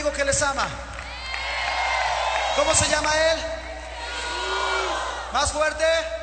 conmigo que les ama. ¿Cómo se llama Él? Más fuerte.